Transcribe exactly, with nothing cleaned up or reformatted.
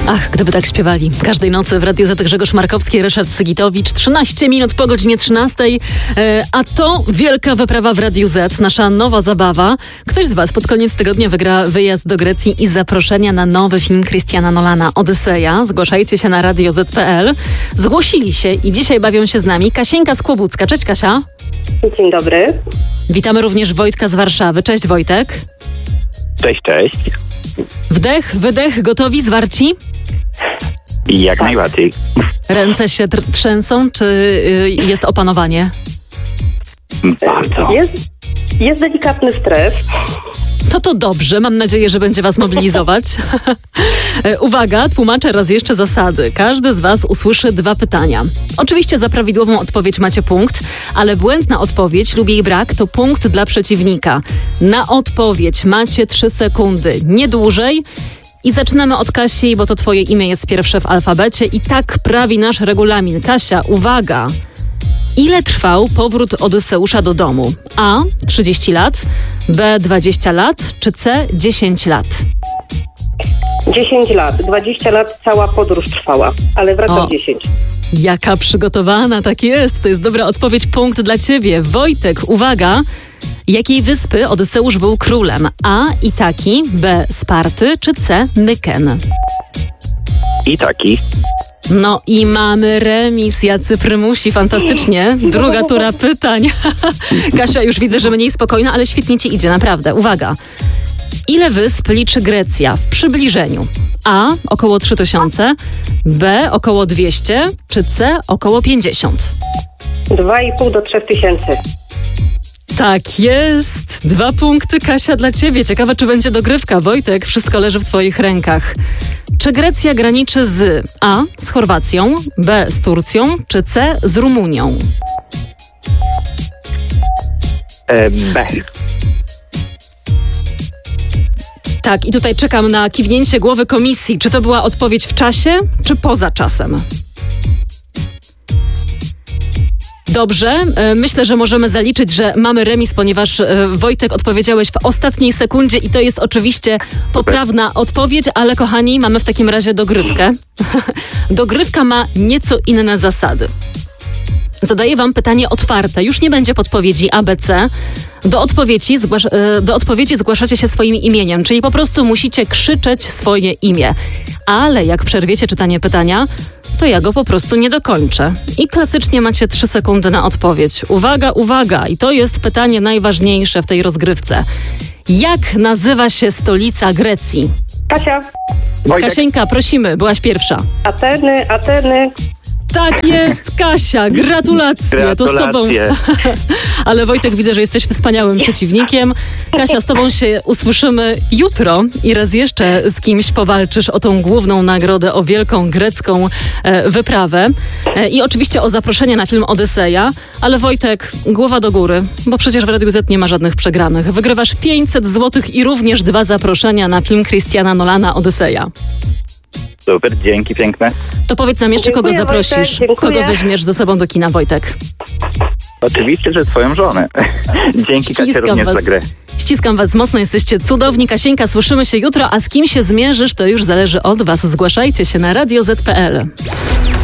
Ach, gdyby tak śpiewali. Każdej nocy w Radiu Z Grzegorz Markowski, Ryszard Sygitowicz. trzynaście minut po godzinie trzynastej. E, a to wielka wyprawa w Radiu Z, nasza nowa zabawa. Ktoś z Was pod koniec tygodnia wygra wyjazd do Grecji i zaproszenia na nowy film Christiana Nolana, Odyseja. Zgłaszajcie się na radio zet kropka pe el. Zgłosili się i dzisiaj bawią się z nami Kasieńka z Kłobucka. Cześć, Kasia. Dzień dobry. Witamy również Wojtka z Warszawy. Cześć, Wojtek. Cześć, cześć. Wdech, wydech, gotowi, zwarci? I jak tak. najbardziej. Ręce się tr- trzęsą, czy y, jest opanowanie? Bardzo. Jest, jest delikatny stres. No to dobrze, mam nadzieję, że będzie Was mobilizować. Uwaga, tłumaczę raz jeszcze zasady. Każdy z Was usłyszy dwa pytania. Oczywiście za prawidłową odpowiedź macie punkt, ale błędna odpowiedź lub jej brak to punkt dla przeciwnika. Na odpowiedź macie trzy sekundy, nie dłużej. I zaczynamy od Kasi, bo to Twoje imię jest pierwsze w alfabecie i tak prawi nasz regulamin. Kasia, uwaga! Ile trwał powrót Odyseusza do domu? A. trzydzieści lat, B. dwadzieścia lat, czy C. dziesięć lat? dziesięć lat. dwadzieścia lat cała podróż trwała, ale wracam O. dziesięć. Jaka przygotowana, tak jest. To jest dobra odpowiedź, punkt dla Ciebie. Wojtek, uwaga. Jakiej wyspy Odyseusz był królem? A. Itaki, B. Sparty, czy C. Myken? I taki. No i mamy remis, jacy prymusi, fantastycznie. Druga tura pytań. Kasia, już widzę, że mniej spokojna, ale świetnie Ci idzie, naprawdę. Uwaga. Ile wysp liczy Grecja w przybliżeniu? A. Około trzy tysiące, B. Około dwieście, czy C. Około pięćdziesiąt? Dwa i pół do trzech tysięcy. Tak jest. Dwa punkty, Kasia, dla Ciebie. Ciekawe, czy będzie dogrywka. Wojtek, wszystko leży w Twoich rękach. Czy Grecja graniczy z A. z Chorwacją, B. z Turcją, czy C. z Rumunią? E, B. Tak, i tutaj czekam na kiwnięcie głowy komisji. Czy to była odpowiedź w czasie, czy poza czasem? Dobrze, myślę, że możemy zaliczyć, że mamy remis, ponieważ Wojtek odpowiedziałeś w ostatniej sekundzie i to jest oczywiście poprawna odpowiedź, ale kochani, mamy w takim razie dogrywkę. Dogrywka ma nieco inne zasady. Zadaję Wam pytanie otwarte. Już nie będzie podpowiedzi A, B, C. Do odpowiedzi, zgłasz- do odpowiedzi zgłaszacie się swoim imieniem, czyli po prostu musicie krzyczeć swoje imię. Ale jak przerwiecie czytanie pytania, to ja go po prostu nie dokończę. I klasycznie macie trzy sekundy na odpowiedź. Uwaga, uwaga! I to jest pytanie najważniejsze w tej rozgrywce. Jak nazywa się stolica Grecji? Kasia. Wojtek. Kasieńka, prosimy, byłaś pierwsza. Ateny, Ateny. Tak jest, Kasia, gratulacje. To z tobą. Ale Wojtek, widzę, że jesteś wspaniałym przeciwnikiem. Kasia, z tobą się usłyszymy jutro i raz jeszcze z kimś powalczysz o tą główną nagrodę, o wielką grecką e, wyprawę. E, I oczywiście o zaproszenie na film Odyseja. Ale Wojtek, głowa do góry, bo przecież w Radiu Z nie ma żadnych przegranych. Wygrywasz pięćset złotych i również dwa zaproszenia na film Christiana Nolana, Odyseja. Super, dzięki piękne. To powiedz nam jeszcze, Dziękuję, kogo zaprosisz, Wojtek, dziękuję. kogo weźmiesz ze sobą do kina, Wojtek. Oczywiście, że swoją żonę. Dzięki, Kasia, Ściskam również was. za grę. Ściskam was mocno, jesteście cudowni. Kasieńka, słyszymy się jutro, a z kim się zmierzysz, to już zależy od was. Zgłaszajcie się na radio zet kropka pe el.